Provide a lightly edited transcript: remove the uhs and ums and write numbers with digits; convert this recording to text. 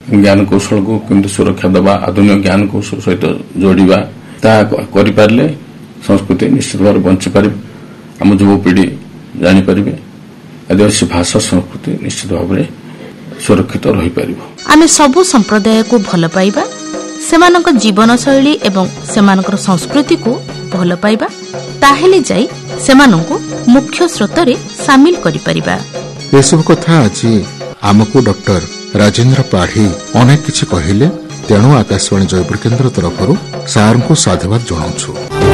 ज्ञान कौशल को केमती सुरक्षा देवा आधुनिक ज्ञान कौशल सहित जोड़ा ताकि संस्कृति निश्चित भाव बंची पार आम युवपीढ़ी जापर आदिवासी भाषा संस्कृति निश्चित भाव सुरक्षित रही पार। आमे सबु संप्रदाय को भल पाइबा सेमानक जीवन शैली एवं सेमानक संस्कृति को भल पाइबा ताहेले जाई सेमानकु मुख्य स्रोत रे शामिल करि परिबा। ए सब कथा अछि आमको डॉक्टर राजेंद्र पाढ़ी अनेक किछि कहिले तेणु आकाशवाणी जयपुर केन्द्र तरफरु सार को साधुवाद जणाउछु।